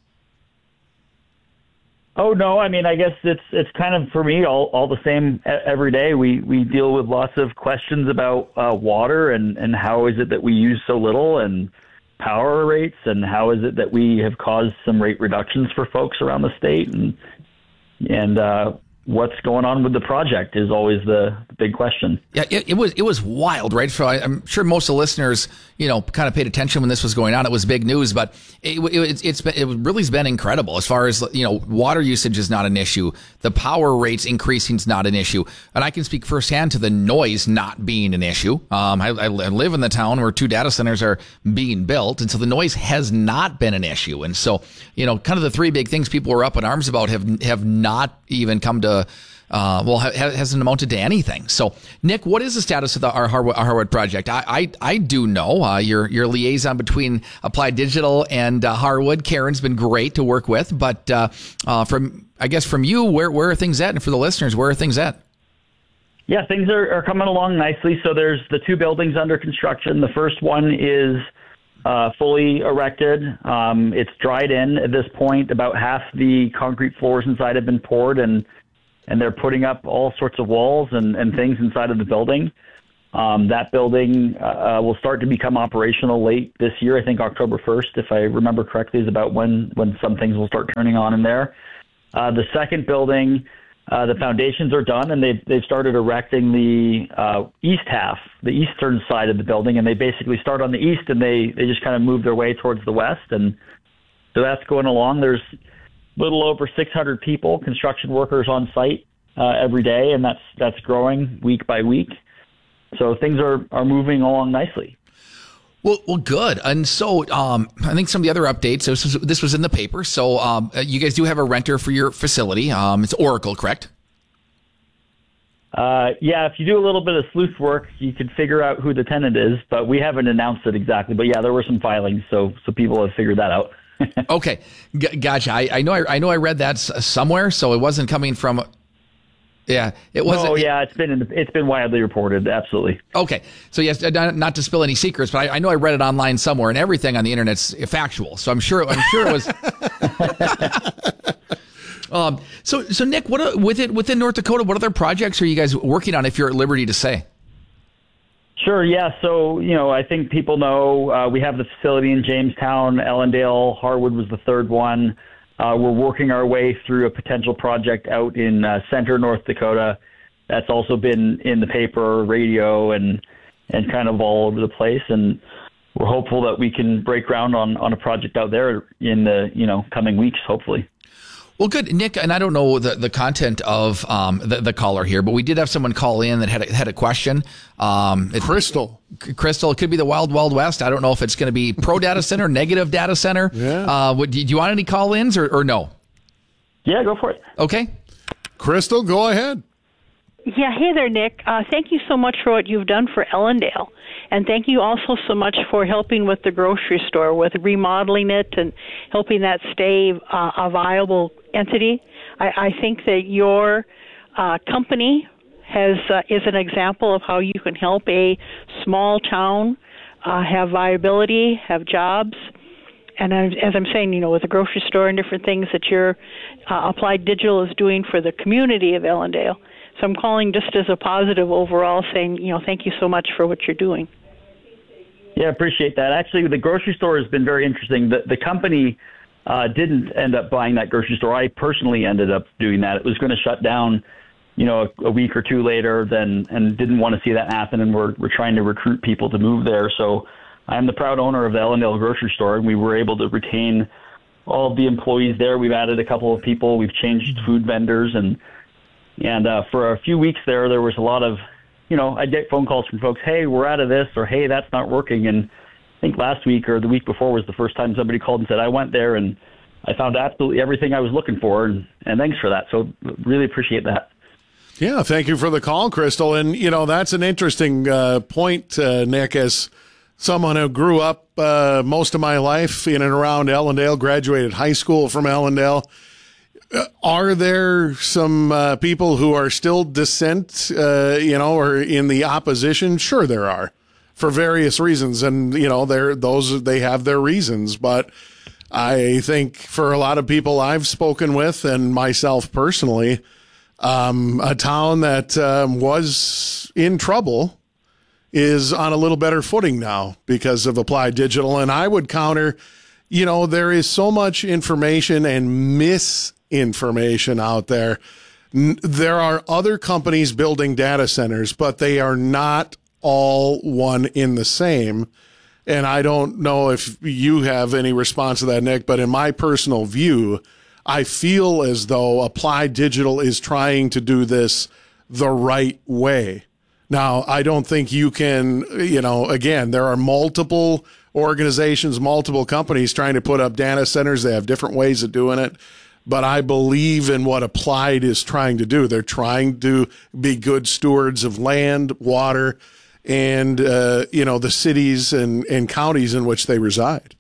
Oh, no. I mean, I guess it's it's kind of, for me, all, all the same every day. We, we deal with lots of questions about uh, water and, and how is it that we use so little and power rates and how is it that we have caused some rate reductions for folks around the state and and uh what's going on with the project is always the big question. Yeah, it, it was it was wild, right? So I, I'm sure most of the listeners, you know, kind of paid attention when this was going on. It was big news, but it, it, it's been, it really has been incredible as far as, you know, water usage is not an issue. The power rates increasing is not an issue. And I can speak firsthand to the noise not being an issue. Um, I, I live in the town where two data centers are being built, and so the noise has not been an issue. And so, you know, kind of the three big things people were up in arms about have have not even come to uh, well, ha- hasn't amounted to anything. So, Nick, what is the status of the, our, Harwood, our Harwood project? I, I, I do know uh, your your liaison between Applied Digital and uh, Harwood. Karen's been great to work with, but uh, uh, from I guess from you, where where are things at? And for the listeners, where are things at? Yeah, things are, are coming along nicely. So there's the two buildings under construction. The first one is uh, fully erected. Um, it's dried in at this point. About half the concrete floors inside have been poured, and and they're putting up all sorts of walls and, and things inside of the building. Um, that building uh, will start to become operational late this year. I think October first, if I remember correctly, is about when, when some things will start turning on in there. Uh, the second building, uh, the foundations are done, and they've, they've started erecting the uh, east half, the eastern side of the building, and they basically start on the east, and they, they just kind of move their way towards the west. And so that's going along. There's a little over six hundred people, construction workers on site uh, every day, and that's that's growing week by week. So things are, are moving along nicely. Well, well, good. And so um, I think some of the other updates, this was, this was in the paper. So um, you guys do have a renter for your facility. Um, it's Oracle, correct? Uh, yeah, if you do a little bit of sleuth work, you can figure out who the tenant is, but we haven't announced it exactly. But yeah, there were some filings, so so people have figured that out. Okay, G- gotcha. I, I know. I, I know. I read that s- somewhere, so it wasn't coming from. Yeah, it wasn't. Oh, yeah, it's been in the, it's been widely reported. Absolutely. Okay, so yes, not, not to spill any secrets, but I, I know I read it online somewhere, and everything on the internet's factual. So I'm sure. I'm sure it was. um. So so Nick, what within within North Dakota, what other projects are you guys working on? If you're at liberty to say. Sure. Yeah. So, you know, I think people know uh, we have the facility in Jamestown, Ellendale. Harwood was the third one. Uh, we're working our way through a potential project out in uh, Center, North Dakota. That's also been in the paper, radio, and and kind of all over the place. And we're hopeful that we can break ground on, on a project out there in the you know coming weeks, hopefully. Well, good, Nick, and I don't know the, the content of um, the, the caller here, but we did have someone call in that had a, had a question. Um, it, Crystal. Crystal, it could be the wild, wild west. I don't know if it's going to be pro data center, negative data center. Yeah. Uh, would, do you want any call-ins or, or no? Yeah, go for it. Okay. Crystal, go ahead. Yeah, hey there, Nick. Uh, thank you so much for what you've done for Ellendale. And thank you also so much for helping with the grocery store, with remodeling it and helping that stay uh, a viable entity. I, I think that your uh, company has uh, is an example of how you can help a small town uh, have viability, have jobs. And as I'm saying, you know, with the grocery store and different things that your uh, Applied Digital is doing for the community of Ellendale. So I'm calling just as a positive overall, saying, you know, thank you so much for what you're doing. Yeah, appreciate that. Actually, the grocery store has been very interesting. The, the company uh, didn't end up buying that grocery store. I personally ended up doing that. It was going to shut down, you know, a, a week or two later, then, and didn't want to see that happen. And we're we're trying to recruit people to move there. So I'm the proud owner of the Ellendale grocery store, and we were able to retain all of the employees there. We've added a couple of people. We've changed food vendors, and and uh, for a few weeks there, there was a lot of, you know, I'd get phone calls from folks, hey, we're out of this, or hey, that's not working. And I think last week or the week before was the first time somebody called and said, I went there and I found absolutely everything I was looking for, and, and thanks for that. So really appreciate that. Yeah, thank you for the call, Crystal. And, you know, that's an interesting uh, point, uh, Nick, as someone who grew up uh, most of my life in and around Ellendale, graduated high school from Ellendale. Uh, are there some uh, people who are still dissent, uh, you know, or in the opposition? Sure, there are, for various reasons, and you know, they're those they have their reasons. But I think for a lot of people I've spoken with, and myself personally, um, a town that um, was in trouble is on a little better footing now because of Applied Digital. And I would counter, you know, there is so much information and misinformation out there. N- there are other companies building data centers, but they are not all one in the same. And I don't know if you have any response to that, Nick, but in my personal view, I feel as though Applied Digital is trying to do this the right way. Now, I don't think you can, you know, again, there are multiple organizations, multiple companies trying to put up data centers. They have different ways of doing it. but I believe in what Applied is trying to do. They're trying to be good stewards of land, water, and, uh, you know, the cities and, and counties in which they reside.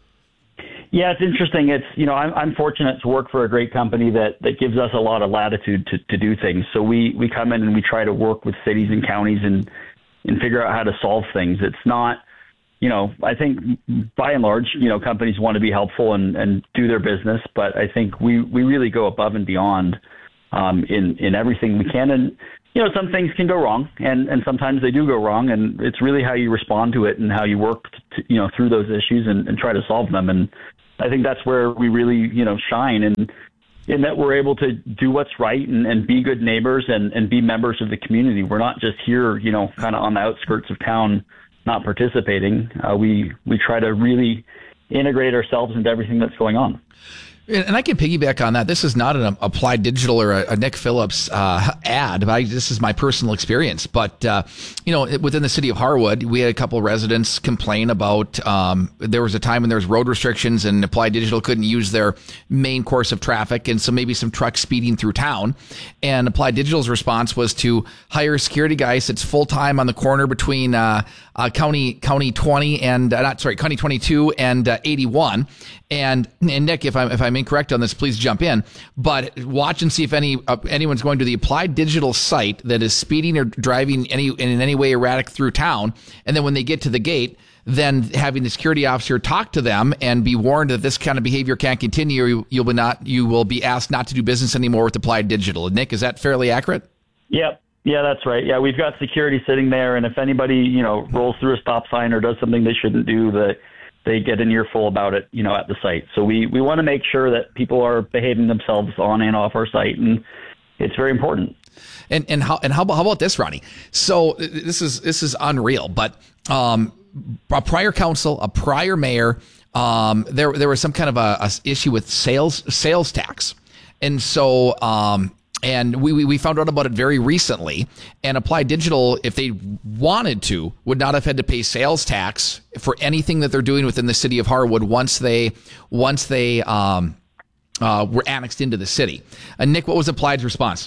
Yeah, it's interesting. It's, you know, I'm, I'm fortunate to work for a great company that, that gives us a lot of latitude to, to do things. So we, we come in and we try to work with cities and counties and, and figure out how to solve things. It's not, you know, I think by and large, you know, companies want to be helpful and, and do their business, but I think we, we really go above and beyond um, in, in everything we can. And, you know, some things can go wrong, and, and sometimes they do go wrong, and it's really how you respond to it and how you work, to, you know, through those issues and, and try to solve them. And I think that's where we really, you know, shine, and in that we're able to do what's right and, and be good neighbors and, and be members of the community. We're not just here, you know, kind of on the outskirts of town, not participating. Uh, we, we try to really integrate ourselves into everything that's going on. And I can piggyback on that. This is not an Applied Digital or a, a Nick Phillips uh, ad. But I, this is my personal experience. But, uh, you know, within the city of Harwood, we had a couple of residents complain about um, there was a time when there was road restrictions and Applied Digital couldn't use their main course of traffic. And so maybe some trucks speeding through town. And Applied Digital's response was to hire a security guy that's full time on the corner between uh, uh, County County twenty and uh, not sorry County twenty-two and uh, eighty-one. And, and Nick, if I'm if I'm incorrect on this, please jump in. But watch and see if any uh, anyone's going to the Applied Digital site that is speeding or driving any in any way erratic through town, and then when they get to the gate, then having the security officer talk to them and be warned that this kind of behavior can't continue. You, you'll be not you will be asked not to do business anymore with Applied Digital. Nick, is that fairly accurate? Yep. Yeah, that's right. Yeah, we've got security sitting there, and if anybody, you know, rolls through a stop sign or does something they shouldn't do, the they get an earful about it, you know, at the site. So we, we want to make sure that people are behaving themselves on and off our site, and it's very important. And and how and how about, how about this, Ronnie? So this is this is unreal. But um, a prior council, a prior mayor, um, there there was some kind of a, a issue with sales sales tax, and so. Um, And we, we found out about it very recently. And Applied Digital, if they wanted to, would not have had to pay sales tax for anything that they're doing within the city of Harwood once they once they um, uh, were annexed into the city. And Nick, what was Applied's response?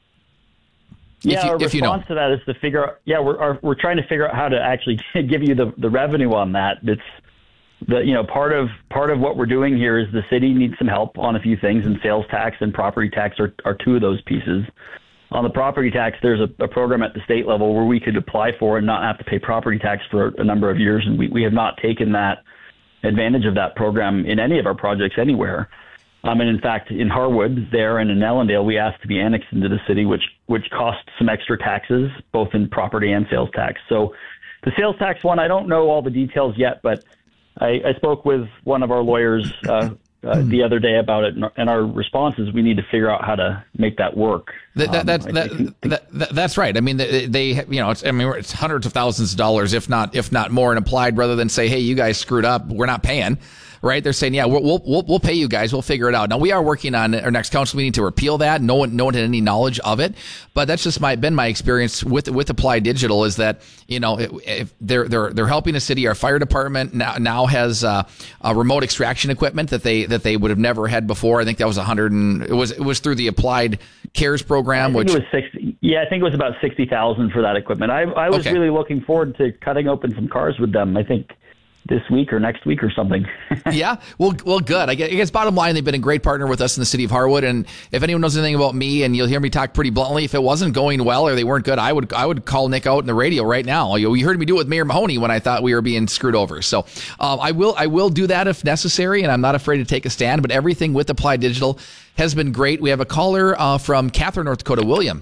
Yeah, if you, our if response you know. to that is to figure out. Yeah, we're our, we're trying to figure out how to actually give you the, the revenue on that. It's the you know part of part of what we're doing here is the city needs some help on a few things, and sales tax and property tax are, are two of those pieces. On the property tax, there's a, a program at the state level where we could apply for and not have to pay property tax for a number of years, and we, we have not taken that advantage of that program in any of our projects anywhere. Um, and in fact, in Harwood, there and in Ellendale, we asked to be annexed into the city, which which cost some extra taxes, both in property and sales tax. So the sales tax one, I don't know all the details yet, but I, I spoke with one of our lawyers uh, uh, the other day about it, and our, and our response is we need to figure out how to make that work. That, that, um, that's, I that, think, that, that, that's right. I mean, they, they you know, it's, I mean, it's hundreds of thousands of dollars, if not, if not more, and Applied, rather than say, hey, you guys screwed up, we're not paying. Right? They're saying, yeah, we'll, we'll, we'll pay you guys. We'll figure it out. Now, we are working on our next council meeting to repeal that. No one, no one had any knowledge of it, but that's just my, been my experience with, with Applied Digital is that, you know, if, if they're, they're, they're helping a city. Our fire department now, now has, uh, a remote extraction equipment that they, that they would have never had before. I think that was a hundred and it was, it was through the Applied Cares program, I think which it was sixty. Yeah, I think it was about sixty thousand for that equipment. I, I was Okay. really looking forward to cutting open some cars with them. I think this week or next week or something. Yeah. Well, well, good. I guess, I guess bottom line, they've been a great partner with us in the city of Harwood. And if anyone knows anything about me, and you'll hear me talk pretty bluntly, if it wasn't going well or they weren't good, I would, I would call Nick out in the radio right now. You, you heard me do it with Mayor Mahoney when I thought we were being screwed over. So, um, I will, I will do that if necessary. And I'm not afraid to take a stand, but everything with Applied Digital has been great. We have a caller, uh, from Catherine, North Dakota, William.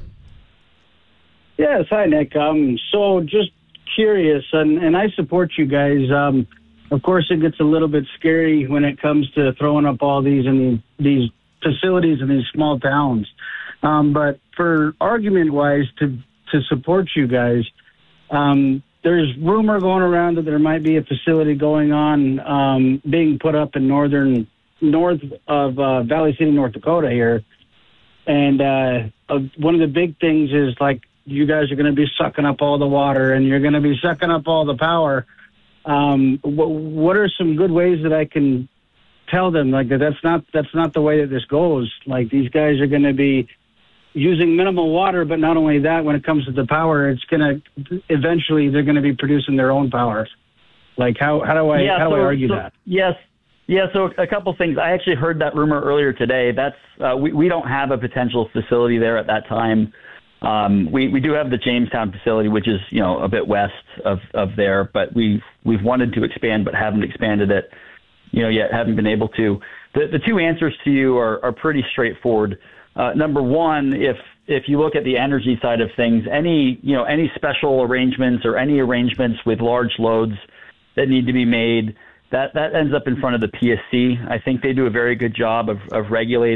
Yes. Hi, Nick. Um, so just curious, and, and I support you guys. Um, of course, it gets a little bit scary when it comes to throwing up all these in these facilities in these small towns. Um, but for argument-wise, to to support you guys, um, there's rumor going around that there might be a facility going on um, being put up in northern north of uh, Valley City, North Dakota here, and uh, uh, one of the big things is like you guys are going to be sucking up all the water and you're going to be sucking up all the power. Um, what, what are some good ways that I can tell them like that that's not that's not the way that this goes. Like these guys are going to be using minimal water, but not only that, when it comes to the power, it's going to eventually they're going to be producing their own power. Like how how do I yeah, how do so, I argue so, that? Yes. Yeah, so a couple things. I actually heard that rumor earlier today. That's uh, we, we don't have a potential facility there at that time. Um, we, we do have the Jamestown facility, which is, you know, a bit west of, of there, but we've, we've wanted to expand but haven't expanded it, you know, yet, haven't been able to. The, the two answers to you are, are pretty straightforward. Uh, number one, if if you look at the energy side of things, any, you know, any special arrangements or any arrangements with large loads that need to be made, that, that ends up in front of the P S C. I think they do a very good job of, of regulating